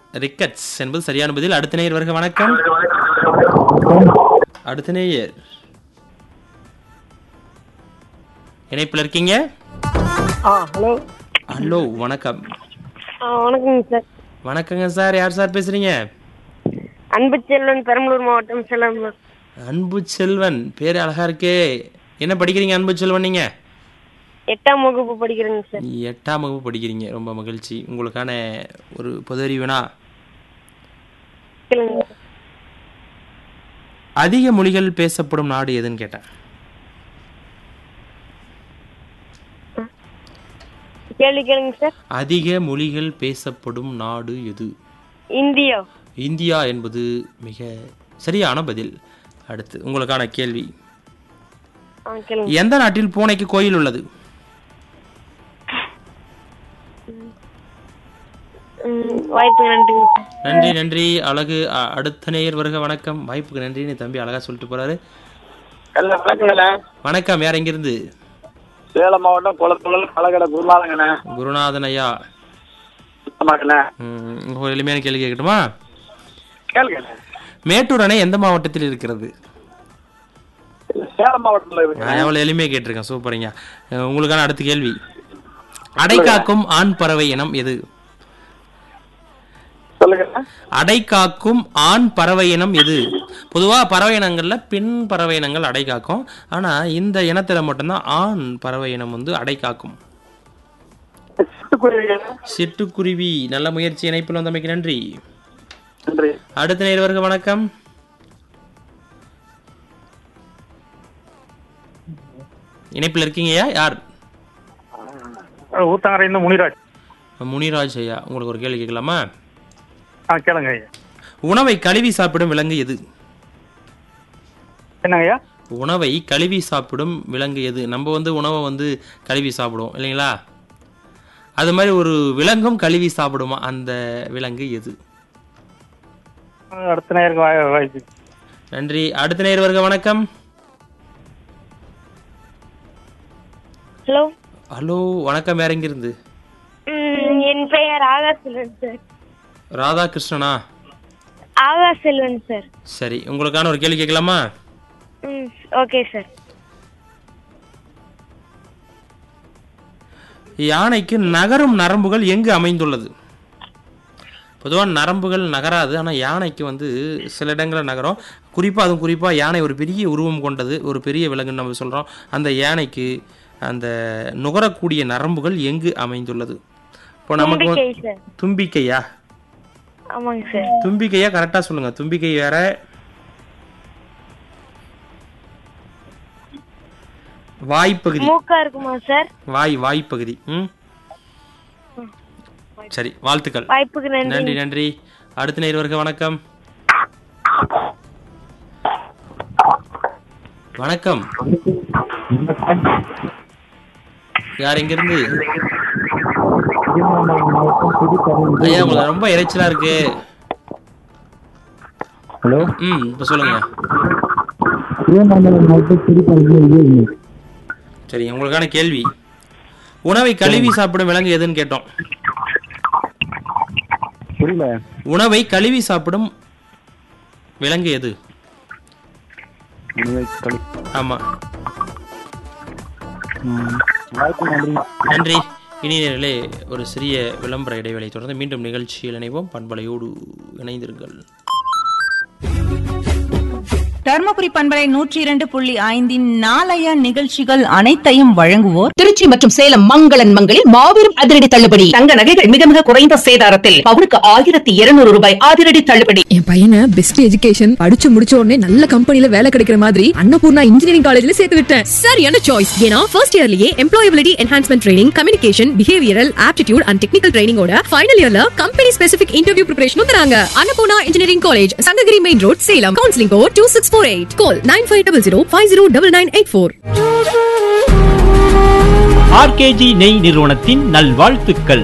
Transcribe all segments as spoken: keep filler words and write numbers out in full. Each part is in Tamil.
ரிக்கட்ஸ் என்பது சரியான பதில். அடுத்த நேயர் வருக. வணக்கம். அடுத்த நேயர் இணைப்பில் இருக்கீங்க. ஹலோ ஹலோ வணக்கம். வணக்கங்க சார். வணக்கங்க சார். யார் சார் பேசுறீங்க? அன்பு செல்வன், பெரம்பலூர் மாவட்டம் சேலம். அன்பு செல்வன், பேர் அழகா இருக்கே. என்ன படிக்கிறீங்க அன்பு செல்வன்? நீங்க எட்டாம் வகுப்பு படிக்கிறேங்க சார். எட்டாம் வகுப்பு படிக்கிறீங்க. ரொம்ப மகிழ்ச்சி. உங்களுக்கான ஒரு பொது அறிவுனா, கேளுங்க. அதிக மொழிகள் பேசப்படும் நாடு எதுன்னு கேட்டேன். கேள்வி கேளுங்க சார். அதிக மொழிகள் பேசப்படும் நாடு எது? இந்தியா. இந்தியா என்பது மிக சரியான பதில். அடுத்து உங்களுக்கான கேள்வி, ஆ, கேளுங்க. எந்த நாட்டில் பூனைக்கு கோயில் உள்ளது? ம், வாய்ப்புக்கு நன்றிங்க சார். நன்றி நன்றி அழகு. அ- அடுத்த நேயர் வருக. வணக்கம். வாய்ப்புக்கு நன்றின்னு தம்பி அழகா சொல்லிட்டு போறாரு. வணக்கம். யார் எங்கிருந்து? சேலம் மாவட்டம் குளத்தூர் கலகடை குருநாதங்கண்ணே. குருநாதன் ஐயா. ம், ஒரு எளிமையான கேள்வி கேட்கட்டுமா? கேளுங்க. மேட்டூர் அணை எந்த மாவட்டத்தில் இருக்கிறது? சேலம் மாவட்டத்தில் இருக்கு. நான் எவ்வளவு எளிமையா கேட்டிருக்கேன். சூப்பருங்க. அஹ், உங்களுக்கான அடுத்த கேள்வி, அடைக்காக்கும் ஆண் பறவை இனம் எது? சொல்லுங்க. அடைக்காக்கும் ஆண் பறவை இனம் எது? பொதுவா பறவை இனங்கள்ல பெண் பறவை இனங்கள் அடைக்காக்கும். ஆனா இந்த இனத்துல மட்டும்தான் ஆண் பறவை இனம் வந்து அடைக்காக்கும். சிட்டுக்குருவி. நல்ல முயற்சி. இணைப்பில் வந்தமைக்கு நன்றி. நன்றி. அடுத்த நேயர்களுக்கு வணக்கம். இணைப்பில் இருக்கீங்கயா? யார்? ஊத்தங்கரையிலிருந்து முனிராஜ். முனிராஜ் ஐயா, உங்களுக்கு ஒரு கேள்வி கேட்கலாமா? ஆ, கேளுங்க ஐயா. உணவை கழுவி சாப்பிடும் விலங்கு எது? என்னங்க ஐயா? உணவை கழுவி சாப்பிடும் விலங்கு எது? நம்ம வந்து உணவை வந்து கழுவி சாப்பிடுவோம் இல்லைங்களா? அது மாதிரி ஒரு விலங்கும் கழுவி சாப்பிடுமா? அந்த விலங்கு எது? அடுத்த நேருக்கு வாய் வாய்ப்பு. நன்றி. அடுத்த நேயர் வருக. வணக்கம். ஹலோ. ஹலோ வணக்கம். வேற எங்கிருந்து? ம், என் பெயர் ஆகாஷ் செல்வன் சார். ராதாகிருஷ்ணனா? ஆகாஷ் செல்வன் சார். சரி, உங்களுக்கான ஒரு கேள்வி கேட்கலாமா? ம், ஓகே சார். யானைக்கு நகரும் நரம்புகள் எங்கு அமைந்துள்ளது? பொதுவாக நரம்புகள் நகராது, ஆனால் யானைக்கு வந்து சில இடங்களில் நகரும். குறிப்பாக அதுவும் குறிப்பாக யானை ஒரு பெரிய உருவம் கொண்டது, ஒரு பெரிய விலங்குன்னு நம்ம சொல்கிறோம். அந்த யானைக்கு அந்த நுகரக்கூடிய நரம்புகள் எங்கு அமைந்துள்ளது? இப்போ நமக்கு தும்பிக்கை சார். தும்பிக்கையா? ஆமாங்க சார். தும்பிக்கையா? கரெக்டாக சொல்லுங்க. தும்பிக்கை வேற, வாய்ப்பகுதி. மூக்கா இருக்குமா சார்? வாய் வாய்ப்பகுதி. ம், சரி, வாழ்த்துக்கள். வாய்ப்புக்கு நன்றி நன்றி. நன்றி. அடுத்த நேயர்களுக்கு வணக்கம். வணக்கம். யார் எங்கிருந்து? ஐயா, உங்களுக்கு ரொம்ப இறைச்சலா இருக்கு. ஹலோ. ம், இப்ப சொல்லுங்க. சரி, உங்களுக்கான கேள்வி, உணவை கழுவி சாப்பிடும் விலங்கு எதுன்னு கேட்டோம். புரியல. உணவை கழுவி சாப்பிடும் விலங்கு எது? ஆமா. நன்றி. இனியர்களே, ஒரு சிறிய விளம்பர இடைவேளை தொடர்ந்து மீண்டும் நிகழ்ச்சியில் இணைவோம். பண்பலையோடு இணைந்திருங்கள். தர்மபுரி பண்பலை நூற்றி இரண்டு புள்ளி ஐந்தின் நாளைய நிகழ்ச்சிகள் அனைத்தையும் வழங்குவோர் திருச்சி மற்றும் சேலம் மங்களன் மங்களில் மாபெரும் அதிரடி தள்ளுபடி. தங்க நகைகள் மிக மிக குறைந்த சேதாரத்தில் பவுனுக்கு ஆயிரத்தி இருநூறு ரூபாய் அதிரடி தள்ளுபடி. என் பையனை பெஸ்ட் எஜுகேஷன் படிச்சு முடிச்ச உடனே நல்ல கம்பெனில வேலை கிடைக்கிற மாதிரி அன்னபூர்ணா இன்ஜினியரிங் காலேஜ்ல சேர்த்து விட்டேன். சரியான சாய்ஸ். ஏன்னா first இயர்லயே employability enhancement training, communication, behavioural aptitude and technical ட்ரைனிங்கோட final இயர்ல கம்பெனி ஸ்பெசிபிக் இன்டர்வியூ ப்ரிப்பரேஷனும் தராங்க. Annapurna engineering college, Sankagiri main road, Salem. Counselling code two six four eight. Call nine five double zero five zero double nine eight four. RKG நெய் நிறுவனத்தின் நல்வாழ்த்துக்கள்.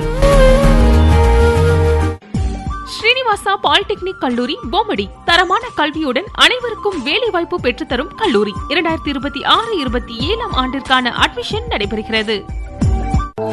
ஸ்ரீனிவாசா பாலிடெக்னிக் கல்லூரி பொம்மடி தரமான கல்வியுடன் அனைவருக்கும் வேலை வாய்ப்பு பெற்றுத்தரும் கல்லூரி. இரண்டாயிரத்தி இருபத்தி ஆறு இருபத்தி ஏழாம் ஆண்டிற்கான அட்மிஷன் நடைபெறுகிறது.